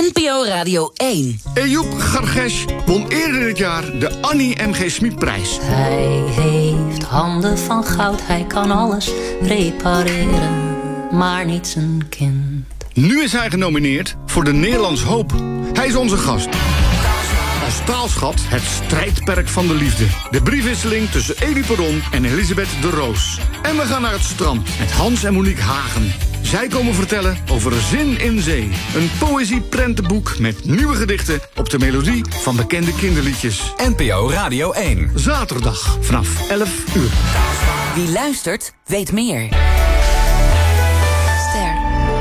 NPO Radio 1. Ejoep Gargesh won eerder dit jaar de Annie M.G. Schmid-prijs. Hij heeft handen van goud, hij kan alles repareren, maar niet zijn kind. Nu is hij genomineerd voor de Nederlands Hoop. Hij is onze gast. Als taalschat het strijdperk van de liefde. De briefwisseling tussen Elie Perron en Elisabeth de Roos. En we gaan naar het strand met Hans en Monique Hagen. Zij komen vertellen over Zin in Zee. Een poëzieprentenboek met nieuwe gedichten op de melodie van bekende kinderliedjes. NPO Radio 1. Zaterdag vanaf 11 uur. Wie luistert, weet meer. Ster.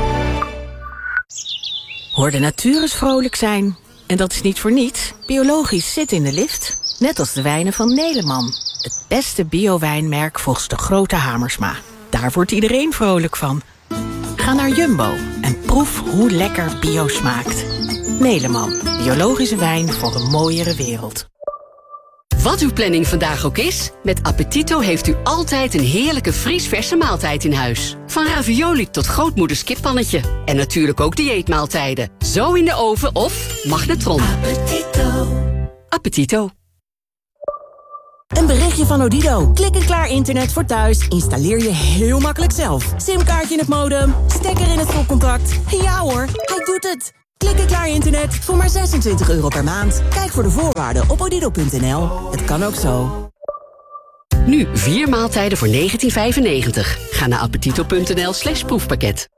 Hoor de natuur eens vrolijk zijn. En dat is niet voor niets. Biologisch zit in de lift. Net als de wijnen van Neleman. Het beste bio-wijnmerk volgens de grote Hamersma. Daar wordt iedereen vrolijk van. Ga naar Jumbo en proef hoe lekker bio smaakt. Neleman, biologische wijn voor een mooiere wereld. Wat uw planning vandaag ook is, met Appetito heeft u altijd een heerlijke vriesverse maaltijd in huis. Van ravioli tot grootmoeders kippannetje. En natuurlijk ook dieetmaaltijden. Zo in de oven of magnetron. Appetito. Appetito. Een berichtje van Odido. Klik en klaar internet voor thuis. Installeer je heel makkelijk zelf. Simkaartje in het modem, stekker in het stopcontact. Ja hoor, hij doet het. Klik en klaar internet voor maar €26 per maand. Kijk voor de voorwaarden op odido.nl. Het kan ook zo. Nu 4 maaltijden voor €19,95. Ga naar appetito.nl/proefpakket.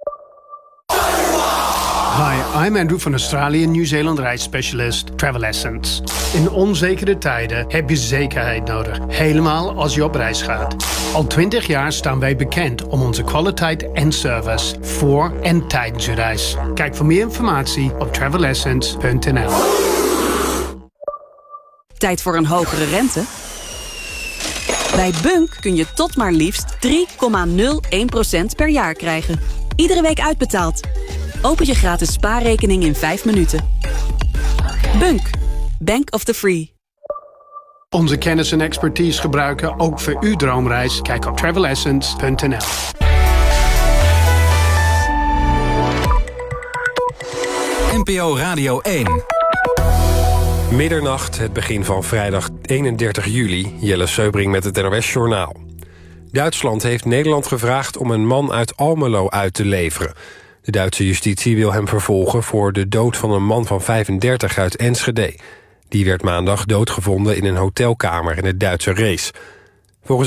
Hi, I'm Andrew van Australië, Nieuw-Zeeland reisspecialist Travel Essence. In onzekere tijden heb je zekerheid nodig, helemaal als je op reis gaat. Al 20 jaar staan wij bekend om onze kwaliteit en service voor en tijdens je reis. Kijk voor meer informatie op travelessence.nl. Tijd voor een hogere rente? Bij Bunk kun je tot maar liefst 3,01% per jaar krijgen. Iedere week uitbetaald. Open je gratis spaarrekening in 5 minuten. Bunk. Bank of the Free. Onze kennis en expertise gebruiken ook voor uw droomreis. Kijk op travelessence.nl. NPO Radio 1. Middernacht, het begin van vrijdag 31 juli. Jelle Seubring met het NOS-journaal. Duitsland heeft Nederland gevraagd om een man uit Almelo uit te leveren. De Duitse justitie wil hem vervolgen voor de dood van een man van 35 uit Enschede. Die werd maandag doodgevonden in een hotelkamer in het Duitse Rees. Volgens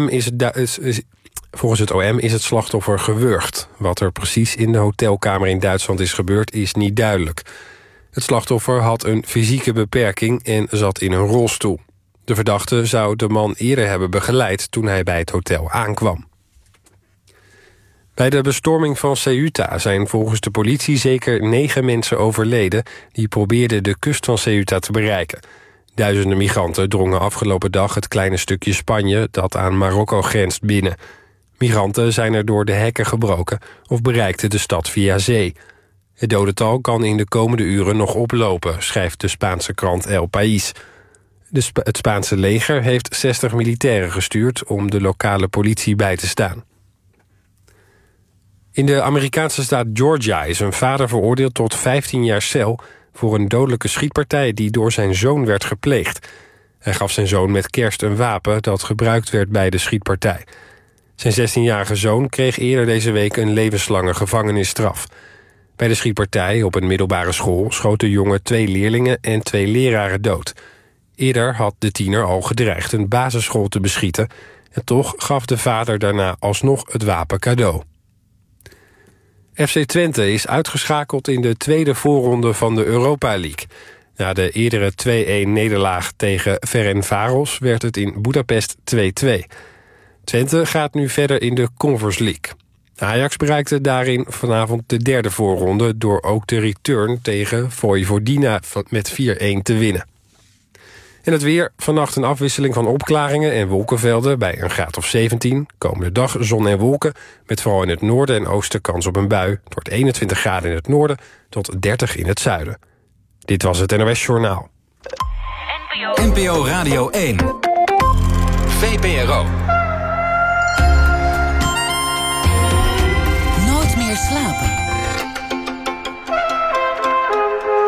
het OM is het slachtoffer gewurgd. Wat er precies in de hotelkamer in Duitsland is gebeurd is niet duidelijk. Het slachtoffer had een fysieke beperking en zat in een rolstoel. De verdachte zou de man eerder hebben begeleid toen hij bij het hotel aankwam. Bij de bestorming van Ceuta zijn volgens de politie zeker 9 mensen overleden die probeerden de kust van Ceuta te bereiken. Duizenden migranten drongen afgelopen dag het kleine stukje Spanje dat aan Marokko grenst binnen. Migranten zijn er door de hekken gebroken of bereikten de stad via zee. Het dodental kan in de komende uren nog oplopen, schrijft de Spaanse krant El País. Het Spaanse leger heeft 60 militairen gestuurd om de lokale politie bij te staan. In de Amerikaanse staat Georgia is een vader veroordeeld tot 15 jaar cel voor een dodelijke schietpartij die door zijn zoon werd gepleegd. Hij gaf zijn zoon met kerst een wapen dat gebruikt werd bij de schietpartij. Zijn 16-jarige zoon kreeg eerder deze week een levenslange gevangenisstraf. Bij de schietpartij op een middelbare school schoot de jongen 2 leerlingen en 2 leraren dood. Eerder had de tiener al gedreigd een basisschool te beschieten en toch gaf de vader daarna alsnog het wapen cadeau. FC Twente is uitgeschakeld in de tweede voorronde van de Europa League. Na de eerdere 2-1-nederlaag tegen Ferencváros werd het in Boedapest 2-2. Twente gaat nu verder in de Conference League. Ajax bereikte daarin vanavond de derde voorronde door ook de return tegen Vojvodina met 4-1 te winnen. En het weer, vannacht een afwisseling van opklaringen en wolkenvelden bij een graad of 17. Komende dag zon en wolken, met vooral in het noorden en oosten kans op een bui. Het wordt 21 graden in het noorden tot 30 in het zuiden. Dit was het NOS Journaal. NPO Radio 1. VPRO. Nooit meer slapen.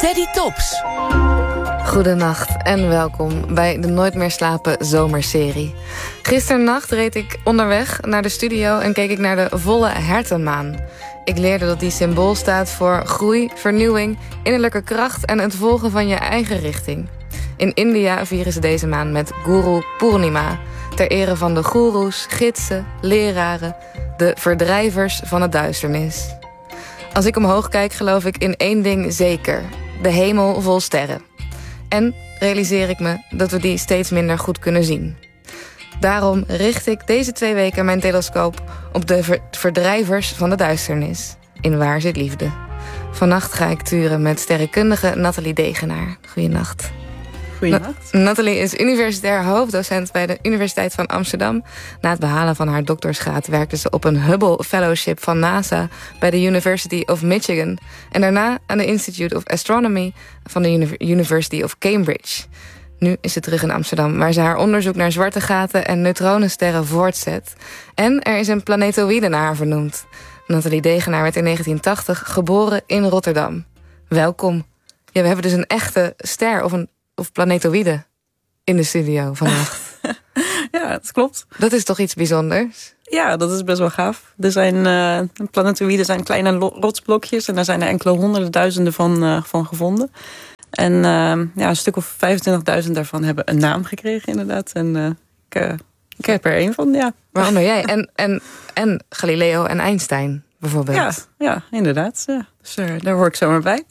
Teddy Tops. Goedenacht en welkom bij de Nooit meer slapen zomerserie. Gisternacht reed ik onderweg naar de studio en keek ik naar de volle hertenmaan. Ik leerde dat die symbool staat voor groei, vernieuwing, innerlijke kracht en het volgen van je eigen richting. In India vieren ze deze maan met Guru Purnima, ter ere van de goeroes, gidsen, leraren, de verdrijvers van het duisternis. Als ik omhoog kijk, geloof ik in één ding zeker: de hemel vol sterren. En realiseer ik me dat we die steeds minder goed kunnen zien. Daarom richt ik deze 2 weken mijn telescoop op de verdrijvers van de duisternis. In Waar zit liefde? Vannacht ga ik turen met sterrenkundige Nathalie Degenaar. Goeienacht. Goeienacht. Nathalie is universitair hoofddocent bij de Universiteit van Amsterdam. Na het behalen van haar doctorsgraad werkte ze op een Hubble Fellowship van NASA bij de University of Michigan. En daarna aan de Institute of Astronomy van de University of Cambridge. Nu is ze terug in Amsterdam, waar ze haar onderzoek naar zwarte gaten en neutronensterren voortzet. En er is een planetoïde naar haar vernoemd. Nathalie Degenaar werd in 1980 geboren in Rotterdam. Welkom. Ja, we hebben dus een echte ster of planetoïde in de studio vannacht. Ja, dat klopt. Dat is toch iets bijzonders? Ja, dat is best wel gaaf. Er zijn planetoïden zijn kleine rotsblokjes en daar zijn er enkele honderden duizenden van gevonden. En een stuk of 25.000 daarvan hebben een naam gekregen inderdaad. En ik heb er 1 van, ja. Waaronder jij en Galileo en Einstein bijvoorbeeld. Ja, inderdaad. Ja. Dus daar hoor ik zomaar bij.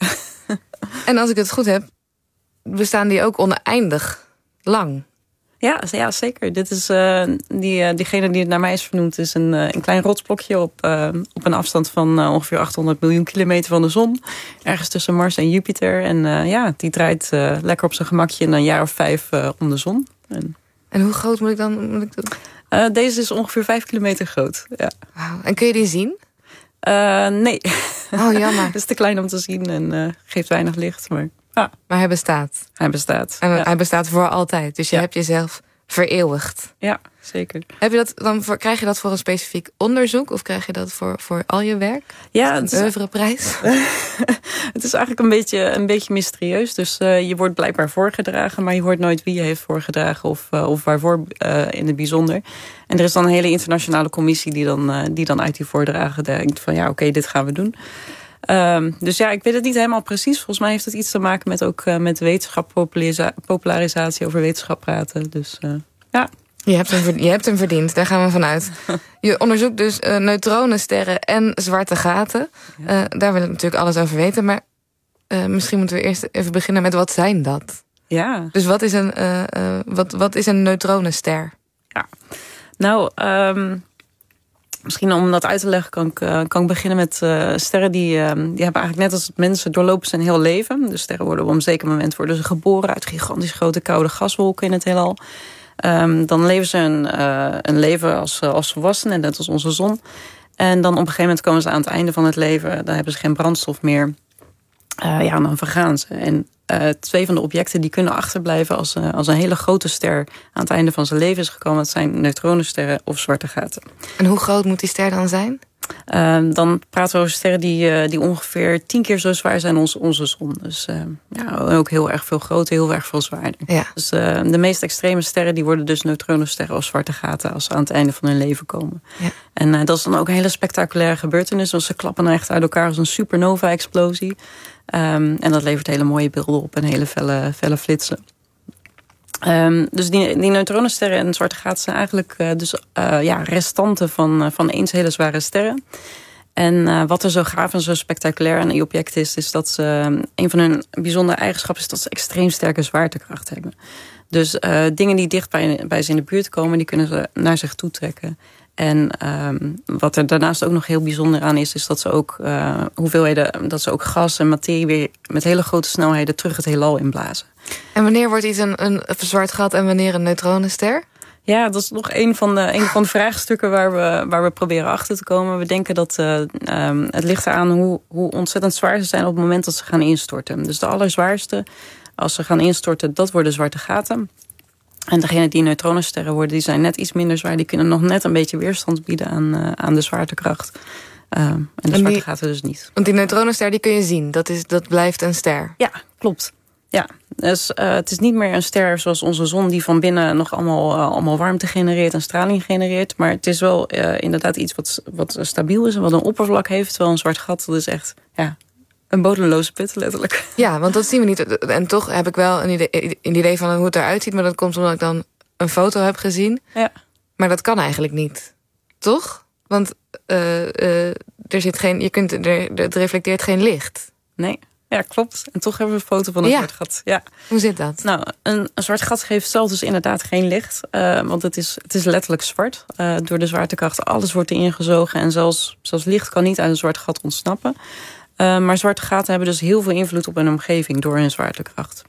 En als ik het goed heb, bestaan die ook oneindig lang. Ja, zeker. Dit is diegene die het naar mij is vernoemd, is een klein rotsblokje op een afstand van ongeveer 800 miljoen kilometer van de zon. Ergens tussen Mars en Jupiter. En die draait lekker op zijn gemakje in een jaar of 5 om de zon. En hoe groot moet ik doen? Deze is ongeveer 5 kilometer groot. Ja. Wow. En kun je die zien? Nee. Oh, jammer. Het is te klein om te zien en geeft weinig licht, maar... Ah. Maar hij bestaat. Hij bestaat. En hij bestaat voor altijd. Dus je hebt jezelf vereeuwigd. Ja, zeker. Heb je dat dan krijg je dat voor een specifiek onderzoek? Of krijg je dat voor al je werk? Ja, een oeuvreprijs? Het is eigenlijk een beetje mysterieus. Dus je wordt blijkbaar voorgedragen, maar je hoort nooit wie je heeft voorgedragen of waarvoor in het bijzonder. En er is dan een hele internationale commissie die dan uit die voordragen denkt van ja, oké, dit gaan we doen. Dus ja, ik weet het niet helemaal precies. Volgens mij heeft het iets te maken met wetenschap, popularisatie, over wetenschap praten. Dus ja. Je hebt hem verdiend, daar gaan we vanuit. Je onderzoekt dus neutronensterren en zwarte gaten. Ja. Daar wil ik natuurlijk alles over weten. Maar misschien moeten we eerst even beginnen met wat zijn dat? Ja. Dus wat is een neutronenster? Ja, nou... Misschien om dat uit te leggen kan ik beginnen met sterren die hebben eigenlijk net als mensen doorlopen zijn heel leven. Dus sterren worden op een zeker moment ze geboren uit gigantisch grote koude gaswolken in het heelal. Dan leven ze een leven als volwassenen, net als onze zon. En dan op een gegeven moment komen ze aan het einde van het leven. Dan hebben ze geen brandstof meer. En dan vergaan ze. En 2 van de objecten die kunnen achterblijven als een hele grote ster aan het einde van zijn leven is gekomen. Dat zijn neutronensterren of zwarte gaten. En hoe groot moet die ster dan zijn? Dan praten we over sterren die ongeveer 10 keer zo zwaar zijn als onze zon. Dus ook heel erg veel groter, heel erg veel zwaarder. Ja. Dus de meest extreme sterren die worden dus neutronensterren of zwarte gaten als ze aan het einde van hun leven komen. Ja. En dat is dan ook een hele spectaculaire gebeurtenis. Want ze klappen dan echt uit elkaar als een supernova-explosie. En dat levert hele mooie beelden op en hele felle flitsen. Dus die neutronensterren en zwarte gaten zijn eigenlijk restanten van eens hele zware sterren. En wat er zo gaaf en zo spectaculair aan die objecten is dat ze een van hun bijzondere eigenschappen is dat ze extreem sterke zwaartekracht hebben. Dus dingen die dicht bij ze in de buurt komen, die kunnen ze naar zich toe trekken. En wat er daarnaast ook nog heel bijzonder aan is dat ze ook dat ze ook gas en materie weer met hele grote snelheden terug het heelal inblazen. En wanneer wordt iets een zwart gat en wanneer een neutronenster? Ja, dat is nog een van de vraagstukken waar we proberen achter te komen. We denken dat het ligt eraan hoe ontzettend zwaar ze zijn op het moment dat ze gaan instorten. Dus de allerzwaarste, als ze gaan instorten, dat worden zwarte gaten. En degene die neutronensterren worden, die zijn net iets minder zwaar. Die kunnen nog net een beetje weerstand bieden aan de zwaartekracht. En de zwarte gaten dus niet. Want die neutronenster die kun je zien, dat blijft een ster. Ja, klopt. Ja, dus het is niet meer een ster zoals onze zon die van binnen nog allemaal warmte genereert en straling genereert. Maar het is wel inderdaad iets wat stabiel is en wat een oppervlak heeft. Terwijl een zwart gat, dat is echt een bodemloze put, letterlijk. Ja, want dat zien we niet. En toch heb ik wel een idee van hoe het eruit ziet. Maar dat komt omdat ik dan een foto heb gezien. Ja. Maar dat kan eigenlijk niet. Toch? Want er zit geen, het reflecteert geen licht. Nee. Ja, klopt. En toch hebben we een foto van een zwart gat. Ja. Hoe zit dat? Nou, een zwart gat geeft zelf dus inderdaad geen licht. Want het is letterlijk zwart. Door de zwaartekracht, alles wordt erin gezogen. En zelfs licht kan niet uit een zwart gat ontsnappen. Maar zwarte gaten hebben dus heel veel invloed op hun omgeving door hun zwaartekracht.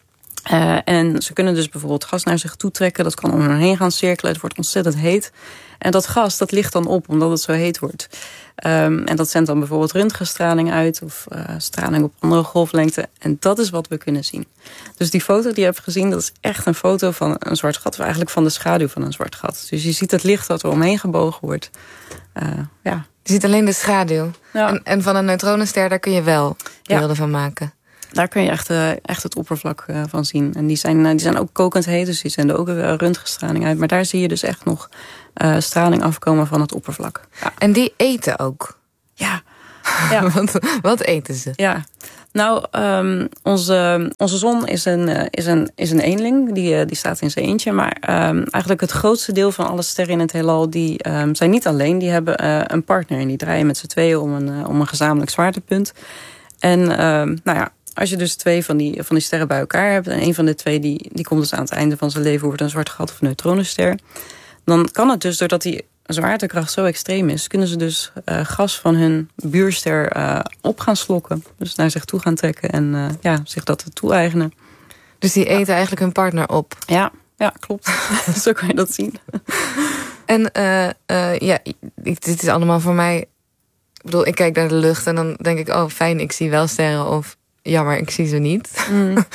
En ze kunnen dus bijvoorbeeld gas naar zich toe trekken. Dat kan om hen heen gaan cirkelen. Het wordt ontzettend heet. En dat gas, dat ligt dan op omdat het zo heet wordt. En dat zendt dan bijvoorbeeld röntgenstraling uit. Of straling op andere golflengte. En dat is wat we kunnen zien. Dus die foto die je hebt gezien, dat is echt een foto van een zwart gat. Of eigenlijk van de schaduw van een zwart gat. Dus je ziet het licht dat er omheen gebogen wordt. Ja. Je ziet alleen de schaduw. Ja. En van een neutronenster, daar kun je wel beelden van maken. Daar kun je echt het oppervlak van zien. En die zijn ook kokend heet, dus die zenden ook röntgenstraling uit. Maar daar zie je dus echt nog straling afkomen van het oppervlak. Ja. En die eten ook? Ja. Wat eten ze? Ja. Nou, onze zon is een eenling. Die staat in zijn eentje. Maar eigenlijk het grootste deel van alle sterren in het heelal, die zijn niet alleen. Die hebben een partner en die draaien met z'n tweeën om een gezamenlijk zwaartepunt. En als je dus twee van die sterren bij elkaar hebt, en een van de twee die komt dus aan het einde van zijn leven, wordt een zwart gat of een neutronenster, dan kan het dus, doordat die zwaartekracht zo extreem is, kunnen ze dus gas van hun buurster op gaan slokken. Dus naar zich toe gaan trekken en zich dat toe-eigenen. Dus die eten eigenlijk hun partner op? Ja, klopt. Zo kan je dat zien. En dit is allemaal voor mij. Ik bedoel, ik kijk naar de lucht en dan denk ik, oh fijn, ik zie wel sterren, of jammer, ik zie ze niet.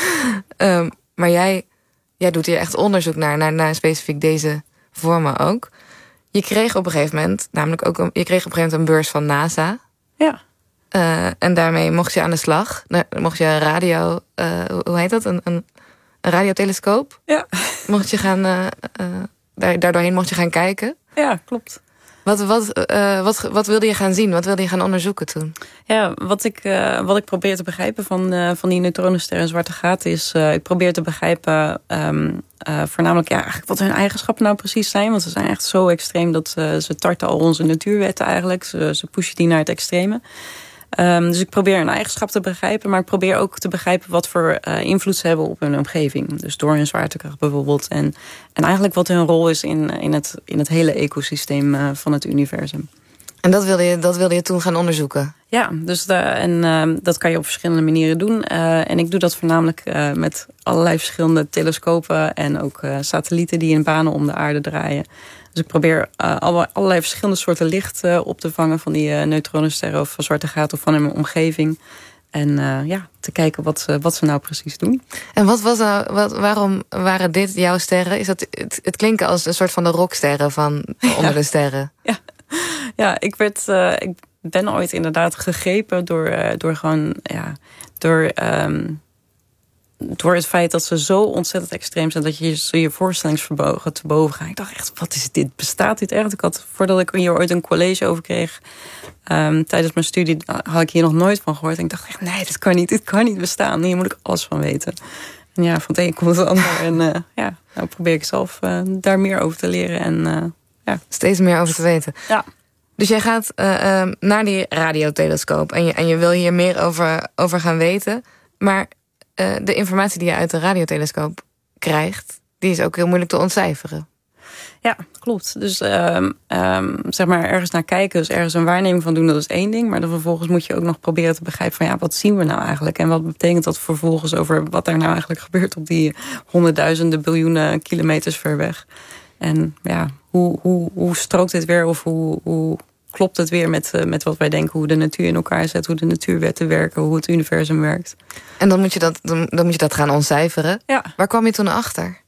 Maar jij doet hier echt onderzoek naar specifiek deze vormen ook. Je kreeg op een gegeven moment, een beurs van NASA. Ja. En daarmee mocht je aan de slag. Mocht je radio, hoe heet dat? Een radiotelescoop? Ja. Mocht je gaan, daardoorheen mocht je gaan kijken? Ja, klopt. Wat wilde je gaan zien? Wat wilde je gaan onderzoeken toen? Ja, wat ik probeer te begrijpen van die neutronensterren en zwarte gaten is, ik probeer te begrijpen voornamelijk eigenlijk wat hun eigenschappen nou precies zijn. Want ze zijn echt zo extreem dat ze tarten al onze natuurwetten eigenlijk. Ze pushen die naar het extreme. Dus ik probeer hun eigenschap te begrijpen, maar ik probeer ook te begrijpen wat voor invloed ze hebben op hun omgeving. Dus door hun zwaartekracht bijvoorbeeld. En eigenlijk wat hun rol is in het hele ecosysteem van het universum. En dat wilde je toen gaan onderzoeken? Ja, dus dat kan je op verschillende manieren doen. En ik doe dat voornamelijk met allerlei verschillende telescopen en ook satellieten die in banen om de aarde draaien. Dus ik probeer allerlei verschillende soorten licht op te vangen van die neutronensterren of van zwarte gaten of van hun omgeving. En te kijken wat ze nou precies doen. En waarom waren dit jouw sterren? Is dat, het klinkt als een soort van de rocksterren van onder de sterren. Ja, ik ben ooit inderdaad gegrepen door het feit dat ze zo ontzettend extreem zijn dat je voorstellingsvermogen te boven gaat. Ik dacht echt, wat is dit? Bestaat dit echt? Voordat ik hier ooit een college over kreeg, tijdens mijn studie, had ik hier nog nooit van gehoord. En ik dacht echt, nee, dit kan niet bestaan. Hier moet ik alles van weten. En ja, van het een komt het ander. En nou probeer ik zelf daar meer over te leren. En steeds meer over te weten. Ja. Dus jij gaat naar die radiotelescoop en je wil hier meer over gaan weten. Maar de informatie die je uit de radiotelescoop krijgt, die is ook heel moeilijk te ontcijferen. Ja, klopt. Dus zeg maar ergens naar kijken, dus ergens een waarneming van doen, dat is één ding. Maar dan vervolgens moet je ook nog proberen te begrijpen van wat zien we nou eigenlijk? En wat betekent dat vervolgens over wat daar nou eigenlijk gebeurt op die honderdduizenden, biljoenen kilometers ver weg? En ja, hoe strookt dit weer of hoe klopt het weer met wat wij denken, hoe de natuur in elkaar zet, hoe de natuurwetten werken, hoe het universum werkt. En dan moet je dat gaan ontcijferen. Ja. Waar kwam je toen achter?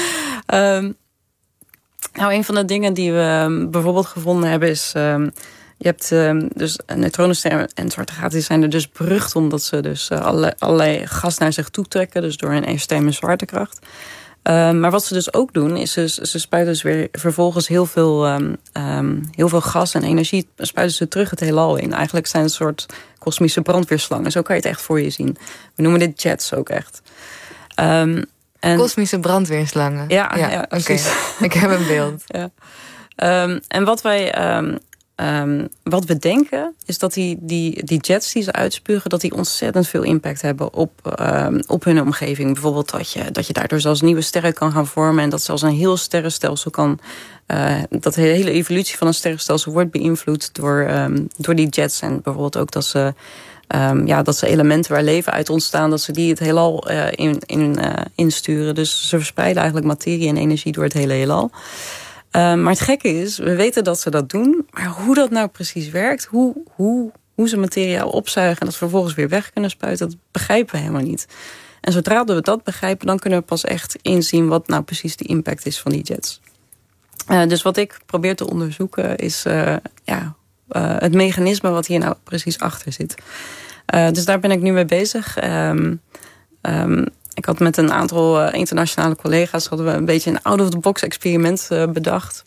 Nou, een van de dingen die we bijvoorbeeld gevonden hebben is Je hebt dus neutronensterren en zwarte gaten, die zijn er dus berucht omdat ze dus allerlei gas naar zich toe trekken, dus door een extreme zwaartekracht. Maar wat ze dus ook doen, is ze spuiten dus weer vervolgens heel veel gas en energie spuiten ze terug het heelal in. Eigenlijk zijn het een soort kosmische brandweerslangen. Zo kan je het echt voor je zien. We noemen dit jets ook echt. Kosmische brandweerslangen? Ja, oké. Ik heb een beeld. Ja. En wat we denken, is dat die jets die ze uitspugen, dat die ontzettend veel impact hebben op hun omgeving. Bijvoorbeeld dat je daardoor zelfs nieuwe sterren kan gaan vormen en dat zelfs een heel sterrenstelsel kan, dat de hele evolutie van een sterrenstelsel wordt beïnvloed door die jets. En bijvoorbeeld ook dat ze elementen waar leven uit ontstaan, dat ze die het heelal insturen. Dus ze verspreiden eigenlijk materie en energie door het hele heelal. Maar het gekke is, we weten dat ze dat doen. Maar hoe dat nou precies werkt, hoe ze materiaal opzuigen en dat vervolgens weer weg kunnen spuiten, dat begrijpen we helemaal niet. En zodra we dat begrijpen, dan kunnen we pas echt inzien wat nou precies de impact is van die jets. Dus wat ik probeer te onderzoeken is het mechanisme wat hier nou precies achter zit. Dus daar ben ik nu mee bezig. Ik had met een aantal internationale collega's hadden we een beetje een out-of-the-box experiment bedacht.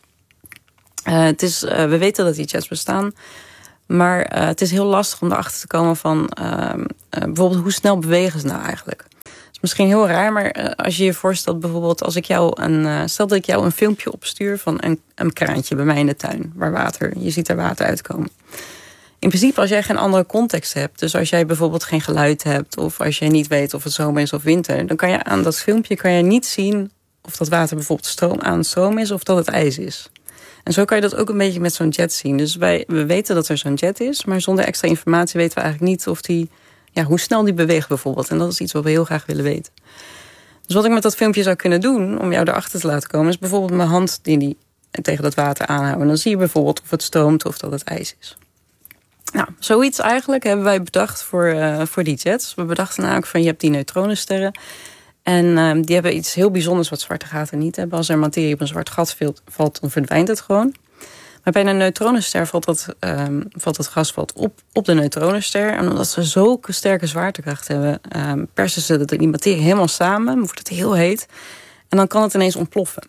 We weten dat die jets bestaan, maar het is heel lastig om erachter te komen van bijvoorbeeld hoe snel bewegen ze nou eigenlijk. Dat is misschien heel raar, maar als je je voorstelt bijvoorbeeld als ik stel dat ik jou een filmpje opstuur van een kraantje bij mij in de tuin, je ziet er water uitkomen. In principe, als jij geen andere context hebt, dus als jij bijvoorbeeld geen geluid hebt, of als jij niet weet of het zomer is of winter, dan kan je aan dat filmpje niet zien of dat water bijvoorbeeld aan het stromen is of dat het ijs is. En zo kan je dat ook een beetje met zo'n jet zien. Dus we weten dat er zo'n jet is, maar zonder extra informatie weten we eigenlijk niet of hoe snel die beweegt bijvoorbeeld. En dat is iets wat we heel graag willen weten. Dus wat ik met dat filmpje zou kunnen doen, om jou erachter te laten komen, is bijvoorbeeld mijn hand die tegen dat water aanhouden. En dan zie je bijvoorbeeld of het stroomt of dat het ijs is. Nou, zoiets eigenlijk hebben wij bedacht voor die jets. We bedachten namelijk van je hebt die neutronensterren. En die hebben iets heel bijzonders wat zwarte gaten niet hebben. Als er materie op een zwart gat valt, dan verdwijnt het gewoon. Maar bij een neutronenster valt dat gas op de neutronenster. En omdat ze zulke sterke zwaartekracht hebben, persen ze die materie helemaal samen. Wordt het heel heet. En dan kan het ineens ontploffen.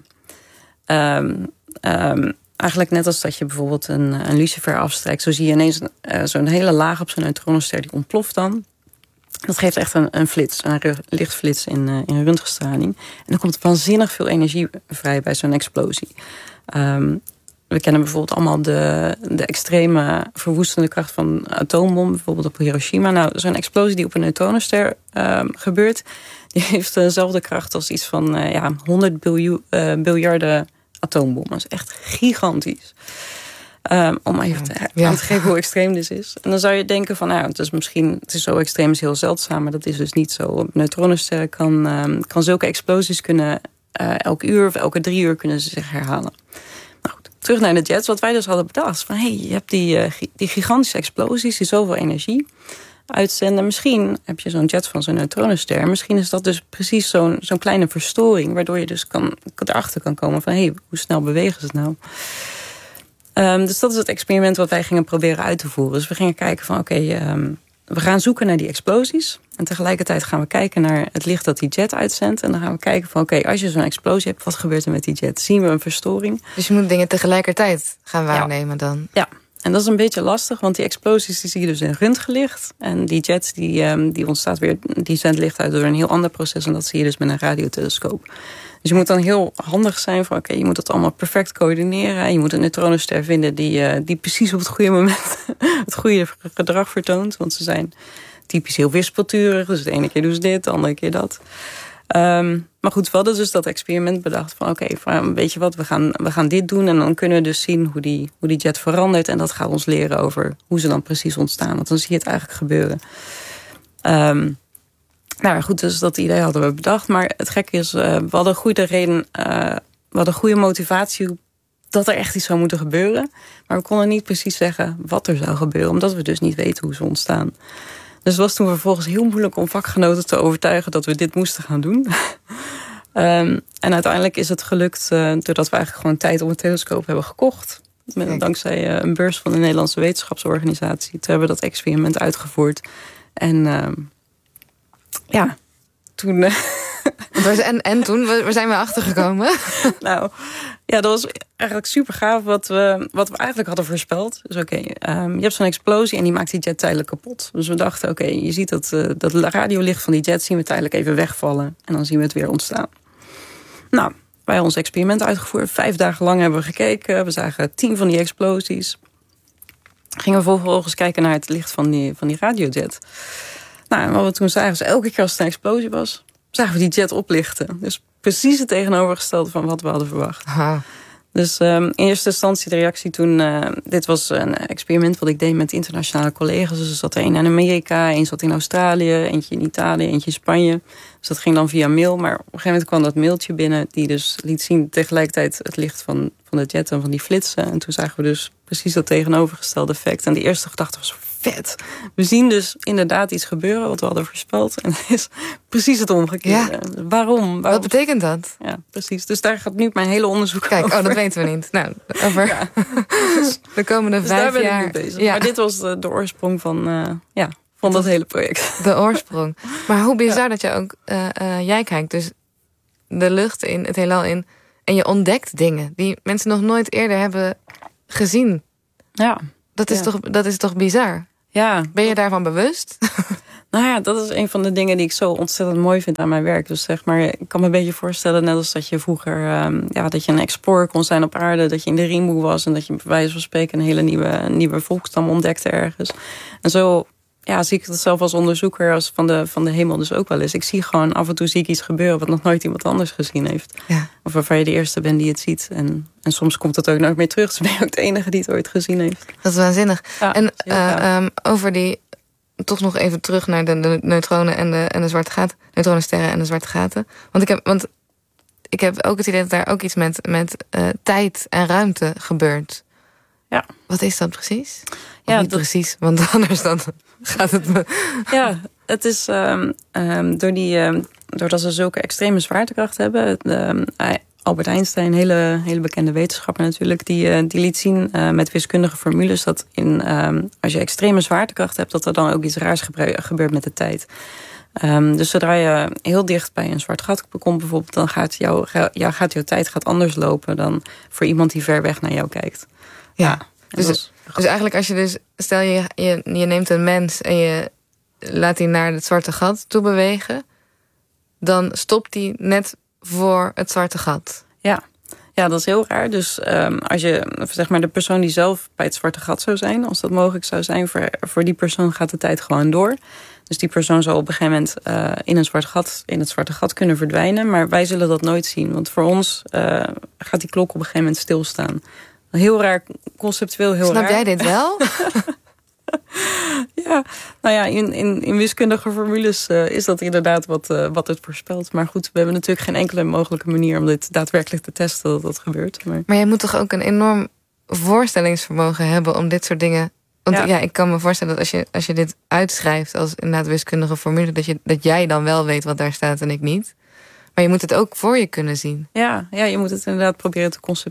Eigenlijk net als dat je bijvoorbeeld een lucifer afstrijkt. Zo zie je ineens zo'n hele laag op zo'n neutronenster die ontploft dan. Dat geeft echt een flits, een lichtflits in röntgenstraling. En dan komt waanzinnig veel energie vrij bij zo'n explosie. We kennen bijvoorbeeld allemaal de extreme verwoestende kracht van een atoombom. Bijvoorbeeld op Hiroshima. Nou, zo'n explosie die op een neutronenster gebeurt, die heeft dezelfde kracht als iets van 100 biljarden atoombom. Dat is echt gigantisch. Om even aan te geven hoe extreem dit is. En dan zou je denken van, het is zo extreem, is heel zeldzaam, maar dat is dus niet zo. Op neutronensterren kan zulke explosies kunnen elke uur of elke 3 uur kunnen ze zich herhalen. Nou goed, terug naar de jets. Wat wij dus hadden bedacht, van je hebt die gigantische explosies die zoveel energie uitzenden. Misschien heb je zo'n jet van zo'n neutronenster. Misschien is dat dus precies zo'n kleine verstoring, waardoor je dus erachter kan komen van, hoe snel bewegen ze het nou? Dus dat is het experiment wat wij gingen proberen uit te voeren. Dus we gingen kijken van we gaan zoeken naar die explosies. En tegelijkertijd gaan we kijken naar het licht dat die jet uitzendt. En dan gaan we kijken van als je zo'n explosie hebt, wat gebeurt er met die jet? Zien we een verstoring? Dus je moet dingen tegelijkertijd gaan waarnemen dan? Ja. En dat is een beetje lastig, want die explosies die zie je dus in röntgenlicht. En die jets die ontstaat weer, die zendt licht uit door een heel ander proces. En dat zie je dus met een radiotelescoop. Dus je moet dan heel handig zijn van je moet het allemaal perfect coördineren. En je moet een neutronenster vinden die precies op het goede moment het goede gedrag vertoont. Want ze zijn typisch heel wispelturig. Dus de ene keer doen ze dit, de andere keer dat. Maar goed, we hadden dus dat experiment bedacht van weet je wat, we gaan dit doen. En dan kunnen we dus zien hoe die jet verandert. En dat gaat ons leren over hoe ze dan precies ontstaan. Want dan zie je het eigenlijk gebeuren. Nou goed, dus dat idee hadden we bedacht. Maar het gekke is, we hadden goede reden, we hadden goede motivatie dat er echt iets zou moeten gebeuren. Maar we konden niet precies zeggen wat er zou gebeuren, omdat we dus niet weten hoe ze ontstaan. Dus het was toen vervolgens heel moeilijk om vakgenoten te overtuigen dat we dit moesten gaan doen. En uiteindelijk is het gelukt doordat we eigenlijk gewoon tijd op een telescoop hebben gekocht. Dankzij een beurs van de Nederlandse wetenschapsorganisatie. Toen hebben we dat experiment uitgevoerd. En toen... En toen? Waar zijn we achtergekomen? Nou, ja, dat was eigenlijk super gaaf wat we eigenlijk hadden voorspeld. Dus je hebt zo'n explosie en die maakt die jet tijdelijk kapot. Dus we dachten, je ziet dat radiolicht van die jet zien we tijdelijk even wegvallen. En dan zien we het weer ontstaan. Nou, wij hebben ons experiment uitgevoerd. 5 dagen lang hebben we gekeken. We zagen 10 van die explosies. Gingen we vervolgens kijken naar het licht van die radiojet. Nou, en wat we toen zagen is elke keer als het een explosie was, zagen we die jet oplichten. Dus precies het tegenovergestelde van wat we hadden verwacht. Aha. Dus in eerste instantie de reactie toen... dit was een experiment wat ik deed met internationale collega's. Dus er zat er één in Amerika, één zat in Australië, eentje in Italië, eentje in Spanje. Dus dat ging dan via mail. Maar op een gegeven moment kwam dat mailtje binnen die dus liet zien tegelijkertijd het licht van de jet en van die flitsen. En toen zagen we dus precies dat tegenovergestelde effect. En de eerste gedachte was vet. We zien dus inderdaad iets gebeuren wat we hadden voorspeld. En het is precies het omgekeerde. Ja. Waarom? Wat betekent dat? Ja, precies. Dus daar gaat nu mijn hele onderzoek over. Kijk, dat weten we niet. Nou, over de komende 5 jaar. Daar ben ik mee bezig. Ja. Maar dit was de oorsprong van dat hele project. De oorsprong. Maar hoe bizar dat je ook... jij kijkt dus de lucht in, het heelal in... en je ontdekt dingen die mensen nog nooit eerder hebben gezien. Ja. Dat is toch bizar? Ja. Ben je daarvan bewust? Nou ja, dat is een van de dingen die ik zo ontzettend mooi vind aan mijn werk. Dus zeg maar, ik kan me een beetje voorstellen, net als dat je vroeger dat je een explorer kon zijn op aarde, dat je in de Rimboe was en dat je bij wijze van spreken een hele nieuwe volkstam ontdekte ergens. En zo zie ik het zelf als onderzoeker als van de hemel dus ook wel eens. Ik zie gewoon af en toe iets gebeuren wat nog nooit iemand anders gezien heeft. Ja. Of waarvan je de eerste bent die het ziet. En soms komt het ook nooit meer terug. Dus ben je ook de enige die het ooit gezien heeft. Dat is waanzinnig. Ja, en over die... Toch nog even terug naar de neutronen en de zwarte gaten. Neutronensterren en de zwarte gaten. Want ik heb ook het idee dat daar ook iets met tijd en ruimte gebeurt. Ja. Wat is dat precies? Ja, niet precies, want anders dan gaat het me... Ja, het is doordat ze zulke extreme zwaartekracht hebben... Albert Einstein, hele bekende wetenschapper natuurlijk... die liet zien met wiskundige formules... dat als je extreme zwaartekracht hebt... dat er dan ook iets raars gebeurt met de tijd. Dus zodra je heel dicht bij een zwart gat komt bijvoorbeeld... dan gaat jouw tijd anders lopen... dan voor iemand die ver weg naar jou kijkt. Ja. Dus eigenlijk als je dus... Stel je neemt een mens en je laat die naar het zwarte gat toe bewegen... dan stopt die net voor het zwarte gat. Ja, dat is heel raar. Dus als je, zeg maar, de persoon die zelf bij het zwarte gat zou zijn... als dat mogelijk zou zijn, voor die persoon gaat de tijd gewoon door. Dus die persoon zal op een gegeven moment in het zwarte gat kunnen verdwijnen. Maar wij zullen dat nooit zien. Want voor ons gaat die klok op een gegeven moment stilstaan. Heel raar, conceptueel heel raar. Snap jij dit wel? Ja, nou ja, in wiskundige formules is dat inderdaad wat het voorspelt. Maar goed, we hebben natuurlijk geen enkele mogelijke manier... om dit daadwerkelijk te testen dat dat gebeurt. Maar jij moet toch ook een enorm voorstellingsvermogen hebben om dit soort dingen... Want ja, ik kan me voorstellen dat als je dit uitschrijft als inderdaad wiskundige formule... dat jij dan wel weet wat daar staat en ik niet. Maar je moet het ook voor je kunnen zien. Ja, je moet het inderdaad proberen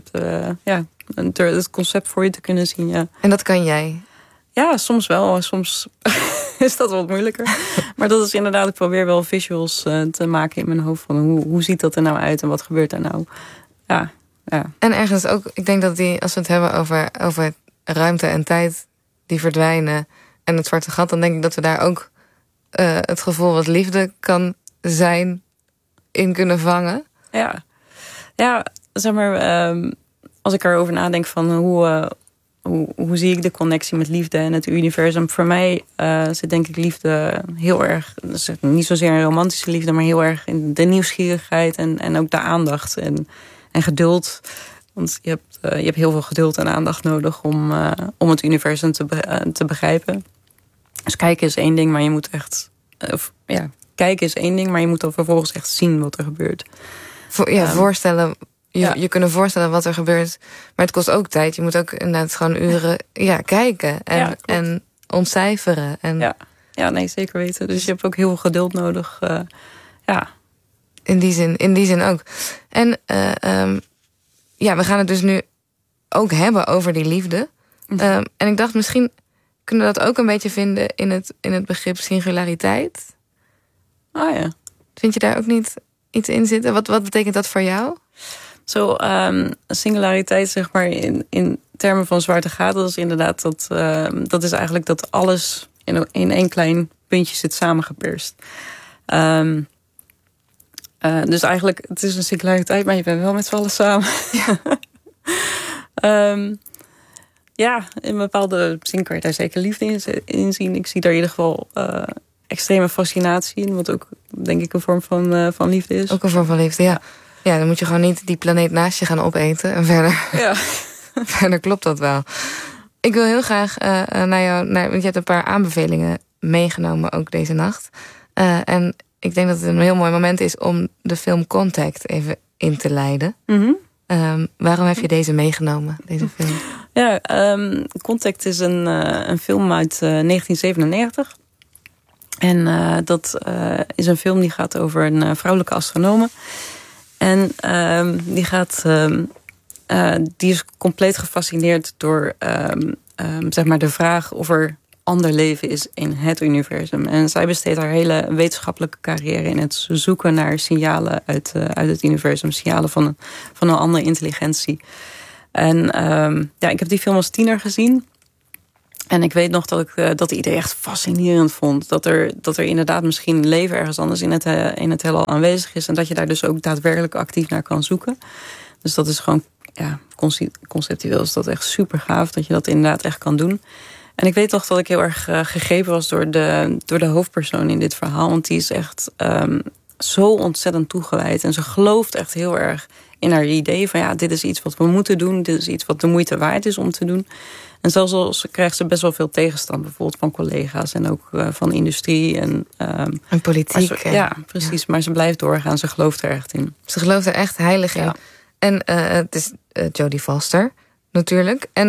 het concept voor je te kunnen zien. Ja. En dat kan jij? Ja, soms wel. Soms is dat wat moeilijker. Maar dat is inderdaad, ik probeer wel visuals te maken in mijn hoofd. Van hoe ziet dat er nou uit en wat gebeurt er nou? Ja. En ergens ook, ik denk dat als we het hebben over ruimte en tijd die verdwijnen en het zwarte gat, dan denk ik dat we daar ook het gevoel wat liefde kan zijn in kunnen vangen. Ja, zeg maar, als ik erover nadenk van hoe zie ik de connectie met liefde en het universum? Voor mij zit denk ik liefde heel erg... Dus niet zozeer een romantische liefde, maar heel erg in de nieuwsgierigheid... en ook de aandacht en geduld. Want je hebt heel veel geduld en aandacht nodig om het universum te begrijpen. Dus kijken is één ding, maar je moet echt... kijken is één ding, maar je moet dan vervolgens echt zien wat er gebeurt. Voorstellen... Je kunnen voorstellen wat er gebeurt. Maar het kost ook tijd. Je moet ook inderdaad gewoon uren kijken. En ontcijferen. Ja, nee, zeker weten. Dus je hebt ook heel veel geduld nodig. In die zin ook. En we gaan het dus nu ook hebben over die liefde. En ik dacht, misschien kunnen we dat ook een beetje vinden in het begrip singulariteit. Oh ja. Vind je daar ook niet iets in zitten? Wat betekent dat voor jou? Singulariteit, zeg maar, in termen van zwarte gaten, dat is inderdaad dat is eigenlijk dat alles in één klein puntje zit samengeperst. Dus eigenlijk, het is een singulariteit, maar je bent wel met z'n allen samen. Ja, in bepaalde zin kan je daar zeker liefde in zien. Ik zie daar in ieder geval extreme fascinatie in, wat ook, denk ik, een vorm van liefde is. Ook een vorm van liefde, ja. Ja, dan moet je gewoon niet die planeet naast je gaan opeten. En verder, verder klopt dat wel. Ik wil heel graag naar jou, want je hebt een paar aanbevelingen meegenomen ook deze nacht. En ik denk dat het een heel mooi moment is om de film Contact even in te leiden. Waarom heb je deze meegenomen, deze film? Ja, Contact is een film uit 1997. En dat is een film die gaat over een vrouwelijke astronome. En die is compleet gefascineerd door zeg maar de vraag of er ander leven is in het universum. En zij besteedt haar hele wetenschappelijke carrière in het zoeken naar signalen uit het universum. Signalen van een andere intelligentie. En ik heb die film als tiener gezien. En ik weet nog dat ik dat idee echt fascinerend vond. Dat er inderdaad misschien leven ergens anders in het heelal aanwezig is. En dat je daar dus ook daadwerkelijk actief naar kan zoeken. Dus dat is gewoon, conceptueel is dat echt super gaaf. Dat je dat inderdaad echt kan doen. En ik weet toch dat ik heel erg gegrepen was door de hoofdpersoon in dit verhaal. Want die is echt zo ontzettend toegewijd. En ze gelooft echt heel erg in haar idee van dit is iets wat we moeten doen. Dit is iets wat de moeite waard is om te doen. En zelfs al krijgt ze best wel veel tegenstand. Bijvoorbeeld van collega's en ook van industrie. En politiek. Ja, precies. Ja. Maar ze blijft doorgaan. Ze gelooft er echt in. Ze gelooft er echt heilig in. Ja. En het is Jodie Foster natuurlijk. En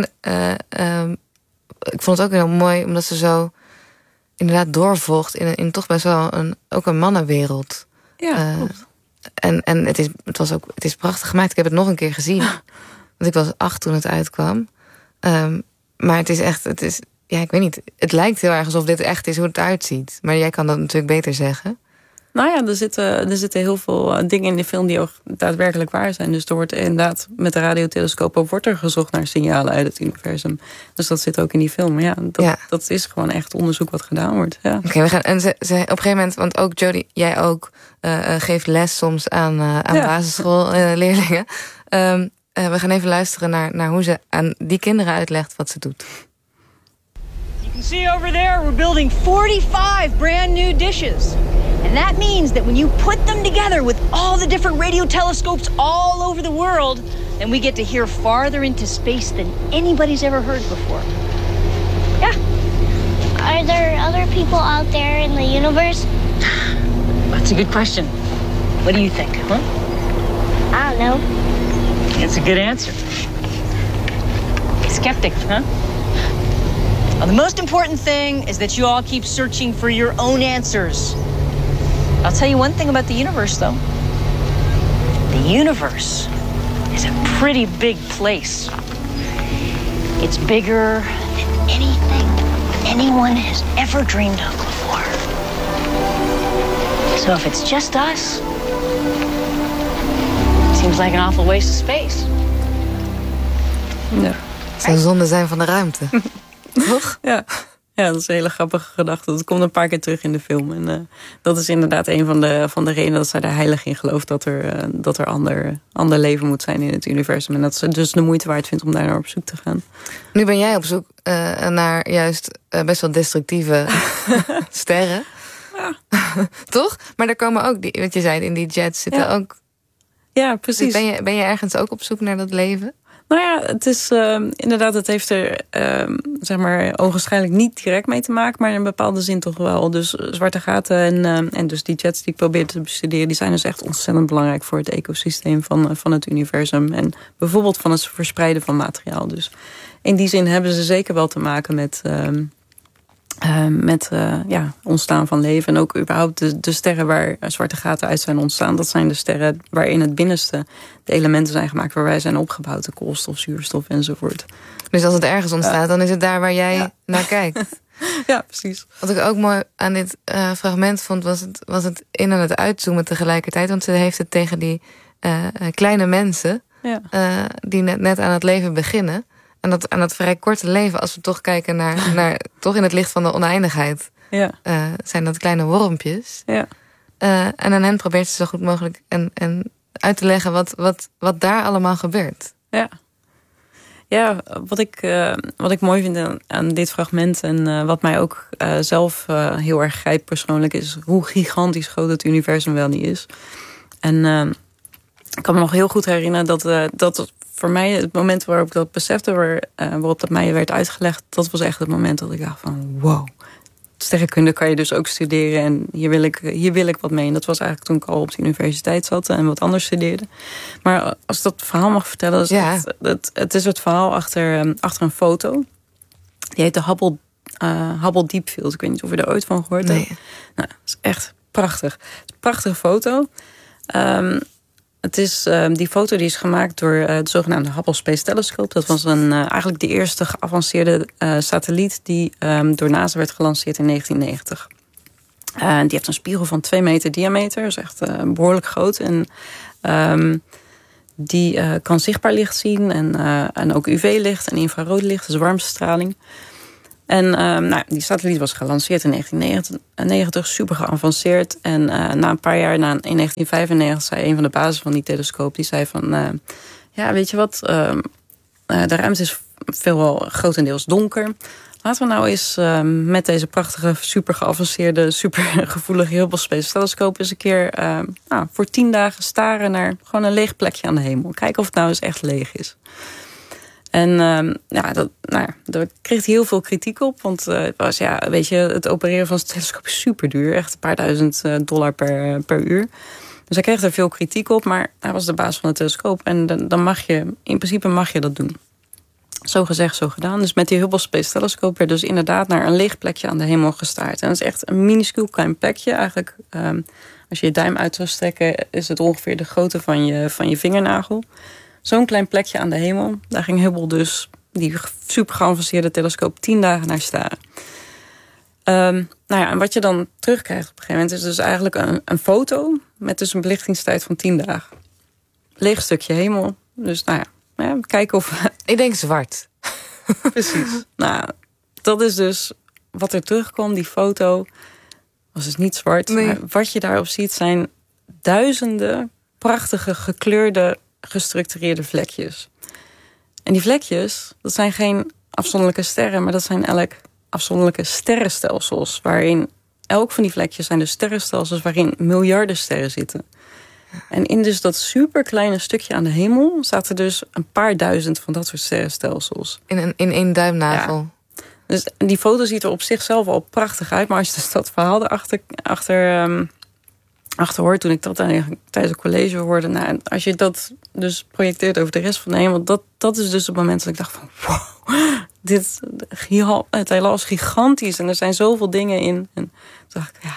ik vond het ook heel mooi omdat ze zo inderdaad doorvolgt in toch best wel ook een mannenwereld. Ja, klopt. En het is prachtig gemaakt. Ik heb het nog een keer gezien. Want ik was 8 toen het uitkwam. Maar het is echt, ik weet niet. Het lijkt heel erg alsof dit echt is hoe het eruit ziet. Maar jij kan dat natuurlijk beter zeggen. Nou ja, er zitten heel veel dingen in de film die ook daadwerkelijk waar zijn. Dus er wordt inderdaad met de radiotelescoop wordt er gezocht naar signalen uit het universum. Dus dat zit ook in die film. Ja, dat is gewoon echt onderzoek wat gedaan wordt. Ja. Oké, we gaan. En ze op een gegeven moment, want ook Jodie, jij ook geeft les soms aan basisschoolleerlingen. We gaan even luisteren naar hoe ze aan die kinderen uitlegt wat ze doet. You can see over there, we're building 45 brand new dishes. And that means that when you put them together with all the different radio telescopes all over the world, then we get to hear farther into space than anybody's ever heard before. Yeah. Are there other people out there in the universe? That's a good question. What do you think, huh? I don't know. That's a good answer. Skeptic, huh? Well, the most important thing is that you all keep searching for your own answers. I'll tell you one thing about the universe, though. The universe is a pretty big place. It's bigger than anything anyone has ever dreamed of before. So if it's just us, it seems like an awful waste of space. Ja. Het zou zonde zijn van de ruimte. Toch? Ja. Ja, dat is een hele grappige gedachte. Dat komt een paar keer terug in de film. En dat is inderdaad een van de redenen dat zij er heilig in gelooft dat er ander leven moet zijn in het universum. En dat ze dus de moeite waard vindt om daar naar op zoek te gaan. Nu ben jij op zoek naar juist best wel destructieve sterren. Ja. Toch? Maar er komen ook, wat je zei, in die jets zitten ook... Ja, precies. Ben je ergens ook op zoek naar dat leven? Nou ja, het is inderdaad, het heeft er zeg maar ogenschijnlijk niet direct mee te maken, maar in een bepaalde zin toch wel. Dus zwarte gaten en dus die jets die ik probeer te bestuderen, die zijn dus echt ontzettend belangrijk voor het ecosysteem van het universum. En bijvoorbeeld van het verspreiden van materiaal. Dus in die zin hebben ze zeker wel te maken Met ontstaan van leven. En ook überhaupt de sterren waar zwarte gaten uit zijn ontstaan. Dat zijn de sterren waarin het binnenste de elementen zijn gemaakt waar wij zijn opgebouwd. De koolstof, zuurstof enzovoort. Dus als het ergens ontstaat, dan is het daar waar jij naar kijkt. Ja, precies. Wat ik ook mooi aan dit fragment vond, was het in- en het uitzoomen tegelijkertijd. Want ze heeft het tegen die kleine mensen die net aan het leven beginnen. En aan dat vrij korte leven, als we toch kijken naar toch in het licht van de oneindigheid, zijn dat kleine wormpjes. Ja. En aan hen probeert ze zo goed mogelijk en uit te leggen wat daar allemaal gebeurt. Ja. Ja, wat ik mooi vind aan dit fragment en wat mij ook zelf heel erg grijpt persoonlijk, is hoe gigantisch groot het universum wel niet is. En ik kan me nog heel goed herinneren dat voor mij het moment waarop ik dat besefte, waarop dat mij werd uitgelegd, dat was echt het moment dat ik dacht van wow. Sterrenkunde kan je dus ook studeren en hier wil ik wat mee. En dat was eigenlijk toen ik al op de universiteit zat en wat anders studeerde. Maar als ik dat verhaal mag vertellen, het is het verhaal achter een foto. Die heet de Hubble Deep Field. Ik weet niet of je er ooit van gehoord hebt. Nou, dat is echt prachtig. Het is een prachtige foto. Die foto die is gemaakt door de zogenaamde Hubble Space Telescope. Dat was eigenlijk de eerste geavanceerde satelliet die door NASA werd gelanceerd in 1990. Die heeft een spiegel van 2 meter diameter. Dat is echt behoorlijk groot. En die kan zichtbaar licht zien en ook UV-licht en infrarood licht, dus warmtestraling. En die satelliet was gelanceerd in 1990, super geavanceerd. En na een paar jaar, in 1995, zei een van de bazen van die telescoop, die zei van, weet je wat, de ruimte is veelal grotendeels donker. Laten we nou eens met deze prachtige, super geavanceerde, super gevoelige Hubble Space Telescope eens een keer voor 10 dagen staren naar gewoon een leeg plekje aan de hemel. Kijken of het nou eens echt leeg is. En daar kreeg hij heel veel kritiek op. Want het opereren van zijn telescoop is super duur. Echt een paar $1000 per uur. Dus hij kreeg er veel kritiek op. Maar hij was de baas van de telescoop. En dan in principe mag je dat doen. Zo gezegd, zo gedaan. Dus met die Hubble Space Telescope werd dus inderdaad naar een leeg plekje aan de hemel gestaard. En dat is echt een minuscuul klein plekje. Eigenlijk, als je je duim uit zou strekken, is het ongeveer de grootte van je vingernagel. Zo'n klein plekje aan de hemel. Daar ging Hubble dus, die super geavanceerde telescoop, 10 dagen naar staren. En wat je dan terugkrijgt op een gegeven moment is dus eigenlijk een foto met dus een belichtingstijd van 10 dagen. Leeg stukje hemel. Dus kijken of... Ik denk zwart. Precies. Dat is dus wat er terugkwam. Die foto was dus niet zwart. Nee. Maar wat je daarop ziet zijn duizenden prachtige gekleurde gestructureerde vlekjes. En die vlekjes, dat zijn geen afzonderlijke sterren, maar dat zijn elk afzonderlijke sterrenstelsels, waarin elk van die vlekjes zijn dus sterrenstelsels waarin miljarden sterren zitten. En in dus dat superkleine stukje aan de hemel zaten dus een paar duizend van dat soort sterrenstelsels. In één duimnagel. Ja. Dus die foto ziet er op zichzelf al prachtig uit, maar als je dus dat verhaal erachter hoort, toen ik dat tijdens een college hoorde, als je dat dus projecteert over de rest van de hemel, dat is dus het moment dat ik dacht van wow, het heelal is gigantisch en er zijn zoveel dingen in. En toen dacht ik,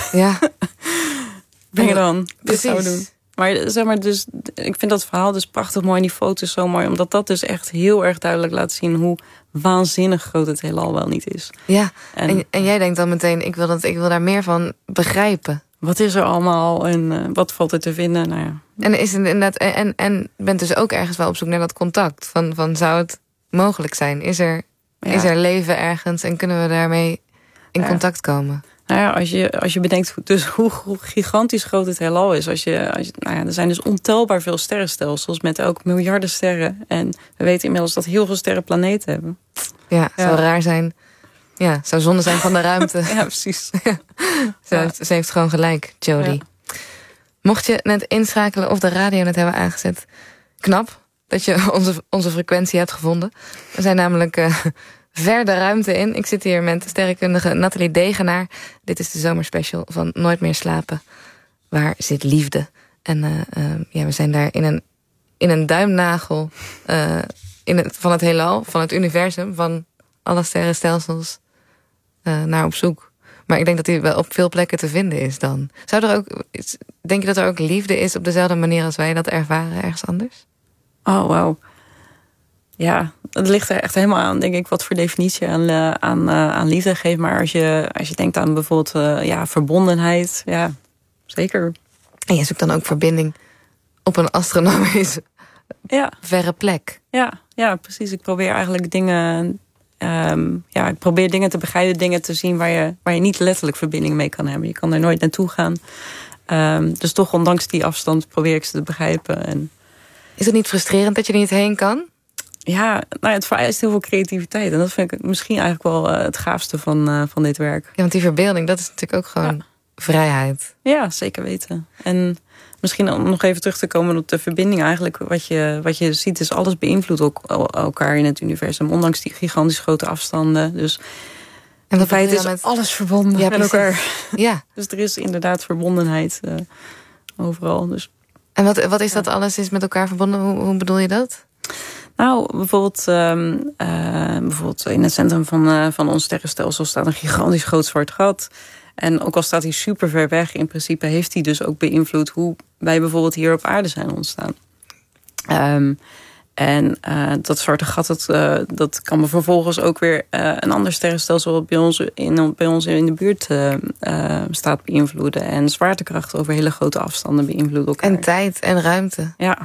ben je dan dit zou doen. Maar zeg maar, dus ik vind dat verhaal dus prachtig mooi en die foto is zo mooi, omdat dat dus echt heel erg duidelijk laat zien hoe waanzinnig groot het heelal wel niet is. Ja, en jij denkt dan meteen, ik wil daar meer van begrijpen. Wat is er allemaal en wat valt er te vinden? Nou ja. En is het inderdaad en bent dus ook ergens wel op zoek naar dat contact van zou het mogelijk zijn? Is er leven ergens en kunnen we daarmee in contact komen? Nou ja, als je bedenkt dus hoe gigantisch groot het heelal is. Er zijn dus ontelbaar veel sterrenstelsels met ook miljarden sterren. En we weten inmiddels dat heel veel sterren planeten hebben. Ja, zou raar zijn. Ja, zou zonde zijn van de ruimte. Ja, precies. Ze heeft gewoon gelijk, Jodie. Ja. Mocht je net inschakelen of de radio net hebben aangezet, knap dat je onze frequentie hebt gevonden. We zijn namelijk ver de ruimte in. Ik zit hier met de sterrenkundige Nathalie Degenaar. Dit is de zomerspecial van Nooit meer slapen. Waar zit liefde? En we zijn daar in een duimnagel van het heelal, van het universum, van alle sterrenstelsels naar op zoek. Maar ik denk dat die wel op veel plekken te vinden is dan. Denk je dat er ook liefde is op dezelfde manier als wij dat ervaren ergens anders? Oh, wauw. Ja, het ligt er echt helemaal aan, denk ik, wat voor definitie aan liefde geeft. Maar als je denkt aan bijvoorbeeld verbondenheid, ja, zeker. En je zoekt dan ook verbinding op een astronomisch verre plek. Ja, precies. Ik probeer eigenlijk dingen te begrijpen, dingen te zien waar je niet letterlijk verbinding mee kan hebben. Je kan er nooit naartoe gaan. Dus toch, ondanks die afstand, probeer ik ze te begrijpen. En is het niet frustrerend dat je er niet heen kan? Ja, het vereist heel veel creativiteit. En dat vind ik misschien eigenlijk wel het gaafste van dit werk. Ja, want die verbeelding, dat is natuurlijk ook gewoon vrijheid. Ja, zeker weten. En misschien om nog even terug te komen op de verbinding. Eigenlijk wat je ziet is alles beïnvloedt ook elkaar in het universum. Ondanks die gigantisch grote afstanden. Dus en in feite is alles verbonden met elkaar. Ja. Dus er is inderdaad verbondenheid overal. Dus. En wat is dat alles is met elkaar verbonden? Hoe bedoel je dat? Nou, bijvoorbeeld in het centrum van ons sterrenstelsel staat een gigantisch groot zwart gat. En ook al staat hij super ver weg, in principe heeft hij dus ook beïnvloed hoe wij bijvoorbeeld hier op aarde zijn ontstaan. Dat zwarte gat, dat kan vervolgens ook weer een ander sterrenstelsel wat bij ons in de buurt staat beïnvloeden. En zwaartekracht over hele grote afstanden beïnvloeden elkaar. En tijd en ruimte. Ja.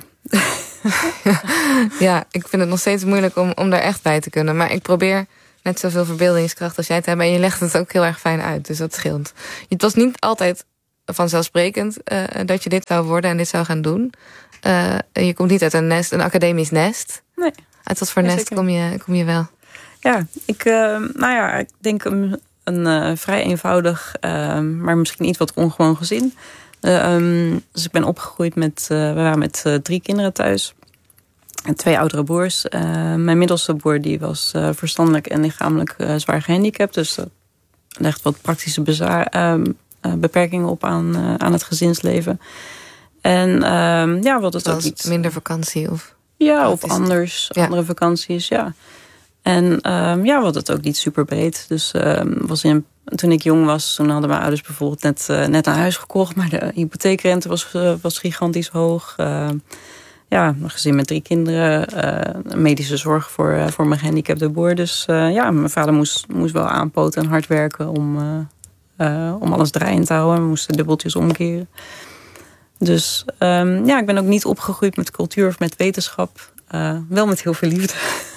Ja, ik vind het nog steeds moeilijk om daar echt bij te kunnen. Maar ik probeer net zoveel verbeeldingskracht als jij te hebben. En je legt het ook heel erg fijn uit, dus dat scheelt. Het was niet altijd vanzelfsprekend dat je dit zou worden en dit zou gaan doen. Je komt niet uit een academisch nest. Nee. Uit wat voor nest kom je wel? Ja, ik denk een vrij eenvoudig, maar misschien iets wat ongewoon gezin. Dus ik ben opgegroeid we waren met 3 kinderen thuis. En 2 oudere broers. Mijn middelste broer die was verstandelijk en lichamelijk zwaar gehandicapt. Dus dat legt wat praktische beperkingen op aan het gezinsleven. En wat het ook iets minder vakantie of? Ja, of andere vakanties, ja. En wat het ook niet super breed. Dus toen ik jong was, toen hadden mijn ouders bijvoorbeeld net een huis gekocht. Maar de hypotheekrente was gigantisch hoog. Een gezin met 3 kinderen. Medische zorg voor mijn gehandicapte broer. Dus mijn vader moest wel aanpoten en hard werken om alles draaiend te houden. We moesten dubbeltjes omkeren. Dus ik ben ook niet opgegroeid met cultuur of met wetenschap. Wel met heel veel liefde.